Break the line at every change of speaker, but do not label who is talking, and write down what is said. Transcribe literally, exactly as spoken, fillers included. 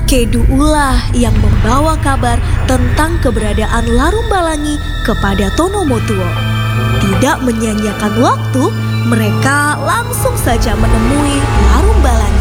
Kedu ulah yang membawa kabar tentang keberadaan Larumbalangi kepada Tono Motuo. Tidak menyia-nyiakan waktu, mereka langsung saja menemui Larumbalangi.